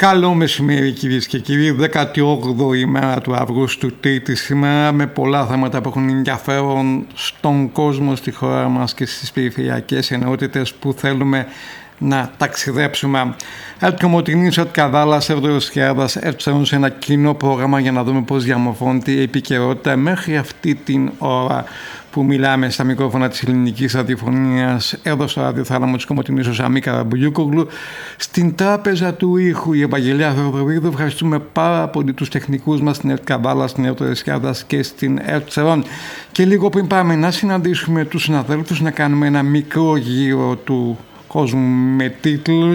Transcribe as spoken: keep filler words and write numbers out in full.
Καλό μεσημέρι κυρίες και κύριοι, δέκατη όγδοη ημέρα του Αυγούστου, τρίτη σήμερα, με πολλά θέματα που έχουν ενδιαφέρον στον κόσμο, στη χώρα μας και στις περιφερειακές ενότητες που θέλουμε να ταξιδέψουμε. Ελκομοτινής ότι Καδάλας, Ευρωσκιάδας έρθουν σε ένα κοινό πρόγραμμα για να δούμε πώς διαμορφώνεται η επικαιρότητα μέχρι αυτή την ώρα που μιλάμε στα μικρόφωνα της ελληνικής ραδιοφωνίας εδώ στο ραδιοθάλαμο της Κομοτινής ο Σαμί Καραμπουλιούκογλου. Στην τράπεζα του ήχου η Ευαγγελία Θεοδωρίδου. Ευχαριστούμε πάρα πολύ τους τεχνικούς μας στην ΕΡΤ Καδάλα, στην ΕΡΤ Ευρωσκιάδας και στην ΕΡΤ Σερών. Και λίγο πριν πάμε να συναντήσουμε τους συναδέλφους, να κάνουμε ένα μικρό γύρο του κόσμου με τίτλους.